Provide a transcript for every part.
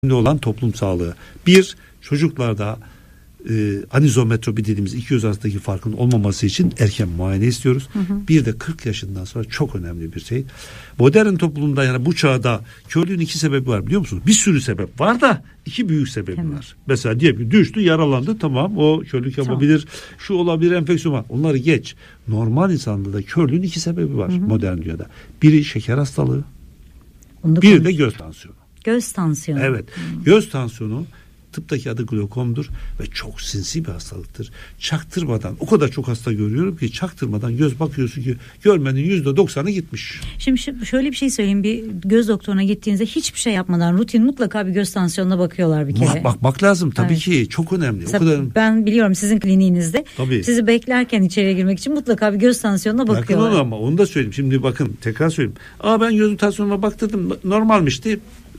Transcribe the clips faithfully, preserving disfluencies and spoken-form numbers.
olan toplum sağlığı. Bir, çocuklarda e, anizometropi dediğimiz iki göz arasındaki farkın olmaması için erken muayene istiyoruz. Hı hı. Bir de kırk yaşından sonra çok önemli bir şey. Modern toplumda, yani bu çağda körlüğün iki sebebi var, biliyor musunuz? Bir sürü sebep var da iki büyük sebebi Hemen. var. Mesela diyelim ki düştü, yaralandı, tamam, o körlük yapabilir. Tamam. Şu olabilir, enfeksiyon var. Onları geç. Normal insanda da körlüğün iki sebebi var, hı hı, modern dünyada. Biri şeker hastalığı. Bir de göz tansiyonu. Göz tansiyonu. Evet. Hmm. Göz tansiyonu tıptaki adı glokomdur ve çok sinsi bir hastalıktır. Çaktırmadan, o kadar çok hasta görüyorum ki çaktırmadan göz bakıyorsun ki görmenin yüzde doksanı gitmiş. Şimdi şöyle bir şey söyleyeyim, bir göz doktoruna gittiğinizde hiçbir şey yapmadan rutin mutlaka bir göz tansiyonuna bakıyorlar bir kere. Bak, bakmak lazım tabii, evet, ki çok önemli. O kadar... Ben biliyorum sizin kliniğinizde tabii. Sizi beklerken içeriye girmek için mutlaka bir göz tansiyonuna bakıyorlar. Bakın onu, ama onu da söyleyeyim. Şimdi bakın, tekrar söyleyeyim. Aa, ben gözün tansiyonuna baktırdım, normalmişti.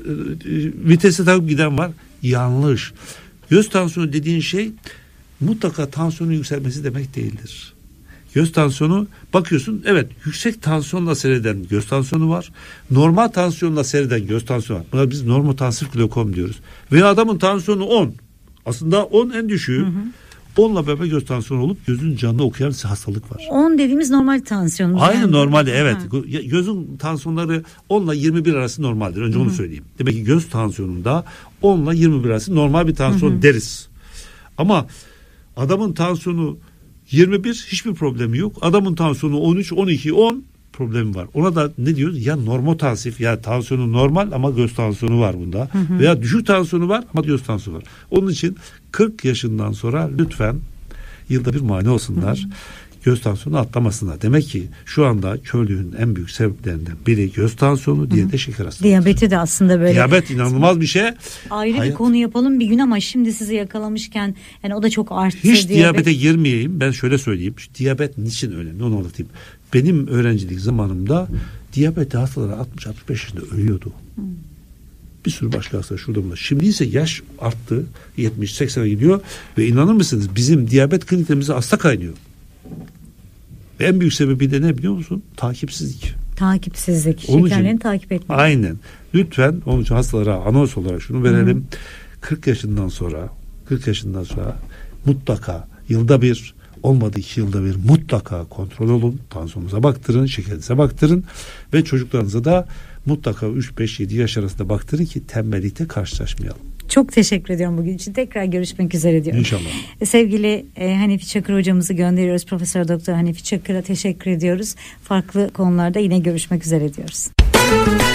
Vitesi takıp giden var. Yanlış. Göz tansiyonu dediğin şey mutlaka tansiyonun yükselmesi demek değildir. Göz tansiyonu, bakıyorsun, evet, yüksek tansiyonla seyreden göz tansiyonu var. Normal tansiyonla seyreden göz tansiyonu var. Buna biz normotansif glokom diyoruz. Ve adamın tansiyonu on. Aslında on en düşüğü. Hı hı. onla beraber göz tansiyonu olup gözün canını okuyan hastalık var. on dediğimiz normal tansiyon. Aynı yani. Normalde, evet. Ha. Gözün tansiyonları onla yirmi bir arası normaldir. Önce Hı-hı. onu söyleyeyim. Demek ki göz tansiyonunda onla yirmi bir arası normal bir tansiyon Hı-hı. deriz. Ama adamın tansiyonu yirmi bir, hiçbir problemi yok. Adamın tansiyonu on üç, on iki, on problemi var. Ona da ne diyoruz? Ya normotansif, ya tansiyonu normal ama göz tansiyonu var bunda. Hı hı. Veya düşük tansiyonu var ama göz tansiyonu var. Onun için kırk yaşından sonra lütfen yılda bir muayene olsunlar. Hı hı. Göz tansiyonu atlamasınlar. Demek ki şu anda körlüğün en büyük sebeplerinden biri göz tansiyonu, diğeri de şeker hastalığı. Diyabeti de aslında böyle. Diyabet inanılmaz bir şey. Ayrı Hayat. bir konu yapalım bir gün, ama şimdi sizi yakalamışken yani o da çok arttı. Hiç diyabet. diyabete girmeyeyim. Ben şöyle söyleyeyim. Diyabet niçin önemli, onu anlatayım. Benim öğrencilik zamanımda diyabet hastaları altmış altmış beş yaşında ölüyordu. Hmm. Bir sürü başka hasta şurada bunda. Şimdi ise yaş arttı. yetmiş seksene gidiyor ve inanır mısınız, bizim diyabet kliniklerimize hasta kaynıyor. Ve en büyük sebebi de ne biliyor musun? Takipsizlik. Takipsizlik. Şekerlerini takip etmek. Aynen. Lütfen onun için hastalara anons olarak şunu verelim. Hmm. kırk yaşından sonra kırk yaşından sonra mutlaka yılda bir, olmadı iki yılda bir mutlaka kontrol olun. Tansiyonunuza baktırın, şekerinize baktırın ve çocuklarınıza da mutlaka üç beş yedi yaş arasında baktırın ki tembellikte karşılaşmayalım. Çok teşekkür ediyorum bugün için. Tekrar görüşmek üzere diyorum. İnşallah. Sevgili e, Hanefi Çakır hocamızı gönderiyoruz. Profesör Doktor Hanefi Çakır'a teşekkür ediyoruz. Farklı konularda yine görüşmek üzere diyoruz.